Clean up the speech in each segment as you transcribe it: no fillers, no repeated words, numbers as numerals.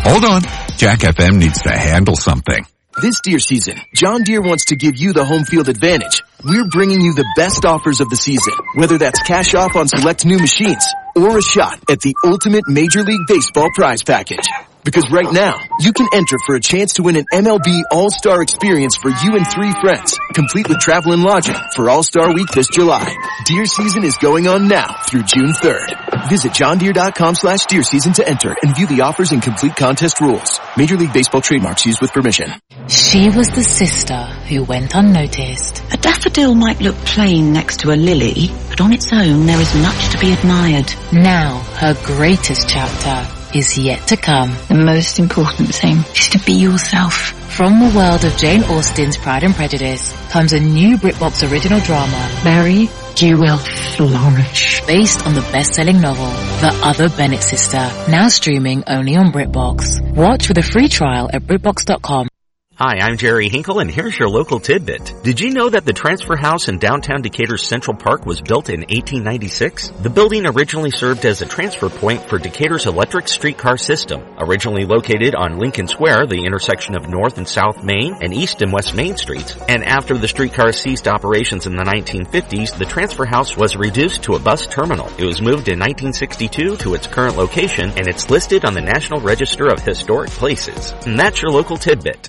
Hold on. Jack FM needs to handle something. This Deere season, John Deere wants to give you the home field advantage. We're bringing you the best offers of the season, whether that's cash off on select new machines or a shot at the ultimate Major League Baseball prize package. Because right now, you can enter for a chance to win an MLB All-Star experience for you and 3 friends, complete with travel and lodging for All-Star Week this July. Deer season is going on now through June 3rd. Visit johndeere.com/deer season to enter and view the offers and complete contest rules. Major League Baseball trademarks used with permission. She was the sister who went unnoticed. A daffodil might look plain next to a lily, but on its own there is much to be admired. Now her greatest chapter is yet to come. The most important thing is to be yourself. From the world of Jane Austen's Pride and Prejudice comes a new BritBox original drama, Mary, you will flourish. based on the best-selling novel, The Other Bennet Sister, now streaming only on BritBox. Watch with a free trial at BritBox.com. Hi, I'm Jerry Hinkle, and here's your local tidbit. Did you know that the transfer house in downtown Decatur's Central Park was built in 1896? The building originally served as a transfer point for Decatur's electric streetcar system. Originally located on Lincoln Square, the intersection of North and South Main and East and West Main Streets. And after the streetcars ceased operations in the 1950s, the transfer house was reduced to a bus terminal. It was moved in 1962 to its current location, and it's listed on the National Register of Historic Places. And that's your local tidbit.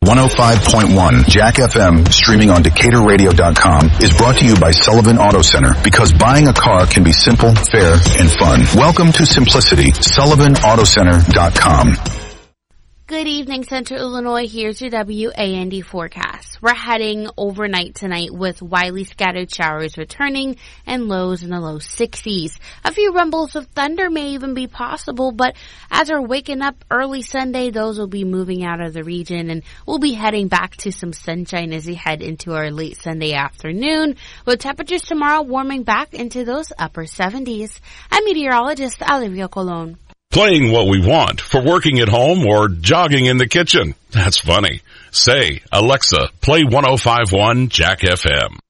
105.1 Jack FM, streaming on DecaturRadio.com, is brought to you by Sullivan Auto Center, because buying a car can be simple, fair, and fun. Welcome to simplicity. SullivanAutoCenter.com. Good evening, Central Illinois. Here's your WAND forecast. We're heading overnight tonight with widely scattered showers returning and lows in the low 60s. A few rumbles of thunder may even be possible, but as we're waking up early Sunday, those will be moving out of the region, and we'll be heading back to some sunshine as we head into our late Sunday afternoon, with temperatures tomorrow warming back into those upper 70s. I'm meteorologist Olivia Colon. Playing what we want for working at home or jogging in the kitchen. That's funny. Say, Alexa, play 105.1 Jack FM.